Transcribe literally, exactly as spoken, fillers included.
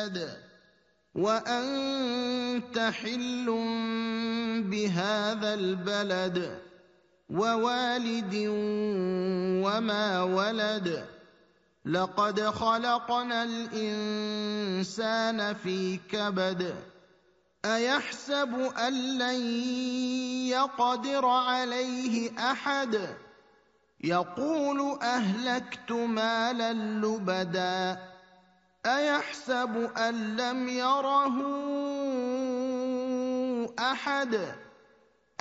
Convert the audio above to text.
البلد وأنت حل بهذا البلد ووالد وما ولد لقد خلقنا الإنسان في كبد أيحسب أن لن يقدر عليه أحد يقول أهلكت مالا لبدا أيحسب أن لم يره أحد